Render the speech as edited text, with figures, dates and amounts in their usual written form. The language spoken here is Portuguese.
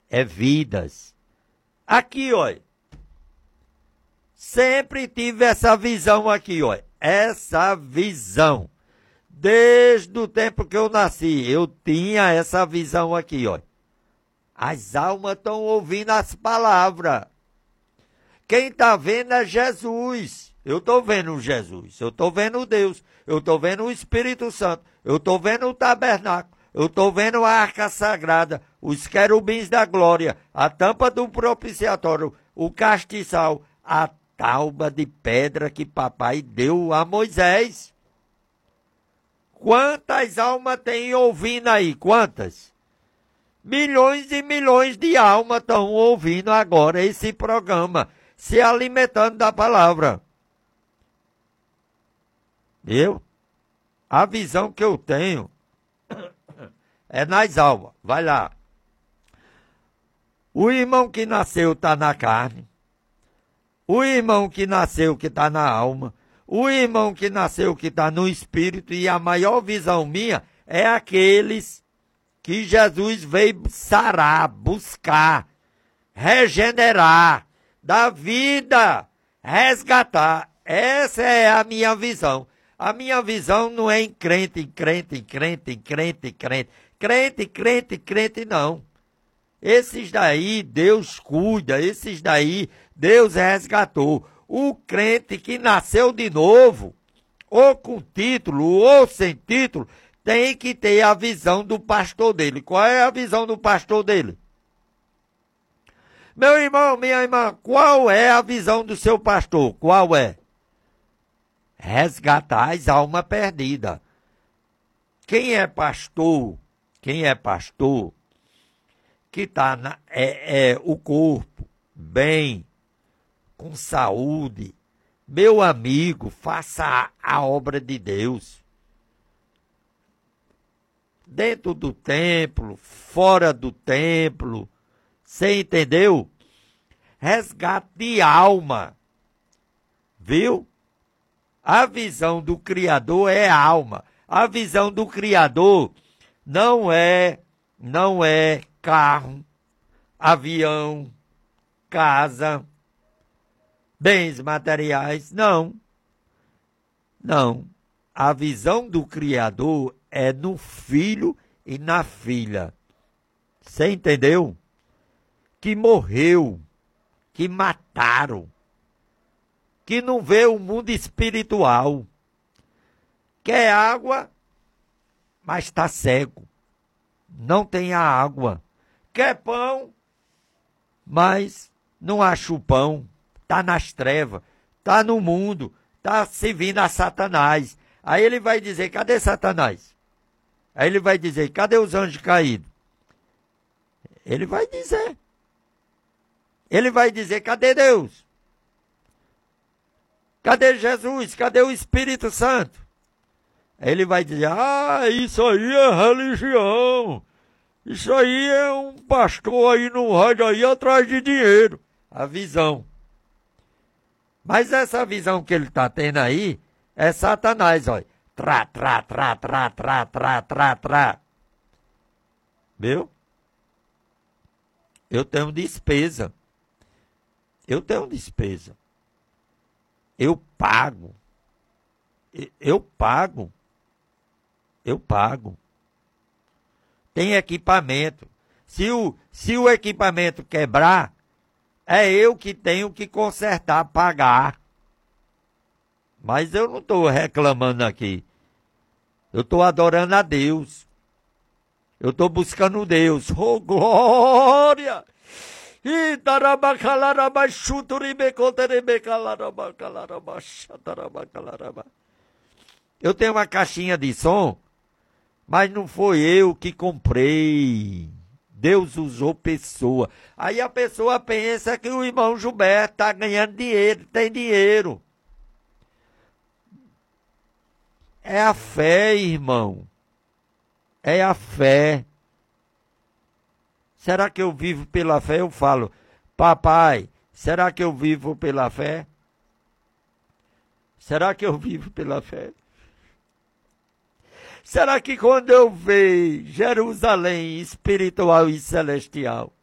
é vidas. Aqui, ó. Sempre tive essa visão aqui, ó. Essa visão. Desde o tempo que eu nasci, eu tinha essa visão aqui, ó. As almas estão ouvindo as palavras. Quem está vendo é Jesus. Eu estou vendo Jesus. Eu estou vendo Deus. Eu estou vendo o Espírito Santo. Eu estou vendo o tabernáculo. Eu estou vendo a arca sagrada, os querubins da glória, a tampa do propiciatório, o castiçal, a tábua de pedra que papai deu a Moisés. Quantas almas tem ouvindo aí? Quantas? Milhões e milhões de almas estão ouvindo agora esse programa, se alimentando da palavra. Eu? A visão que eu tenho é nas almas. Vai lá. O irmão que nasceu está na carne. O irmão que nasceu que está na alma. O irmão que nasceu que está no espírito. E a maior visão minha é aqueles que Jesus veio sarar, buscar, regenerar, dar vida, resgatar. Essa é a minha visão. A minha visão não é em crente, crente, não. Esses daí Deus cuida, esses daí Deus resgatou. O crente que nasceu de novo, ou com título, ou sem título, tem que ter a visão do pastor dele. Qual é a visão do pastor dele? Meu irmão, minha irmã, qual é a visão do seu pastor? Qual é? Resgatar as almas perdidas. Quem é pastor? Que está o corpo bem, com saúde. Meu amigo, faça a obra de Deus. Dentro do templo, fora do templo. Você entendeu? Resgate de alma. Viu? A visão do Criador é alma. A visão do Criador não é carro, avião, casa, bens materiais. Não. A visão do Criador é no filho e na filha. Você entendeu? Que morreu, que mataram, que não vê o mundo espiritual. Quer água, mas está cego. Não tem a água. Quer pão, mas não acha o pão. Está nas trevas, está no mundo, está servindo a Satanás. Aí ele vai dizer, cadê Satanás? Aí ele vai dizer, cadê os anjos caídos? Ele vai dizer. Ele vai dizer, cadê Deus? Cadê Jesus? Cadê o Espírito Santo? Ele vai dizer, isso aí é religião. Isso aí é um pastor aí no rádio aí atrás de dinheiro. A visão. Mas essa visão que ele está tendo aí é Satanás, olha. Trá. Viu? Eu tenho despesa. Eu pago. Tem equipamento. Se o equipamento quebrar, é eu que tenho que consertar, pagar. Mas eu não estou reclamando aqui. Eu estou adorando a Deus. Eu estou buscando Deus. Oh, glória! Eu tenho uma caixinha de som, mas não foi eu que comprei. Deus usou pessoa. Aí a pessoa pensa que o irmão Gilberto está ganhando dinheiro, tem dinheiro. É a fé, irmão. É a fé. Será que eu vivo pela fé? Eu falo, papai, será que eu vivo pela fé? Será que eu vivo pela fé? Será que quando eu ver Jerusalém espiritual e celestial,